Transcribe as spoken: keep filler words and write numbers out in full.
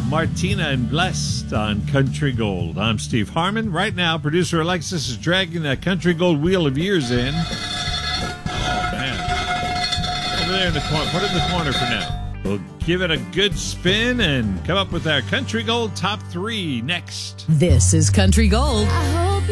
Martina and Blessed on Country Gold. I'm Steve Harmon. Right now, producer Alexis is dragging that Country Gold Wheel of Years in. Oh, man. Over there in the corner. Put it in the corner for now. We'll give it a good spin and come up with our Country Gold top three next. This is Country Gold.